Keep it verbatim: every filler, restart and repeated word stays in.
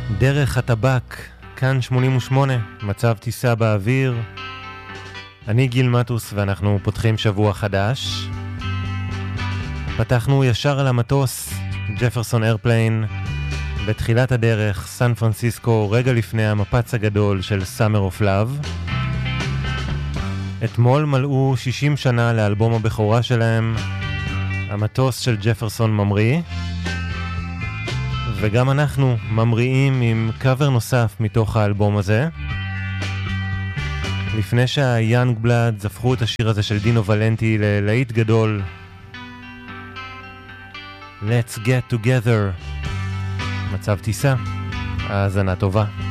דרך הטבק, כאן שמונים ושמונה, מצב טיסה באוויר. אני גיל מטוס ואנחנו פותחים שבוע חדש. פתחנו ישר על המטוס, ג'פרסון איירפליין, בתחילת הדרך, סן פרנסיסקו, רגע לפני המפץ הגדול של Summer of Love. אתמול מלאו שישים שנה לאלבום הבכורה שלהם, המטוס של ג'פרסון ממריא. וגם אנחנו ממריאים עם קאבר נוסף מתוך האלבום הזה. לפני שהיאנג בלאדס הפכו את השיר הזה של דינו ולנטי ללהיט גדול, Let's get together. מצב טיסה, האזנה טובה.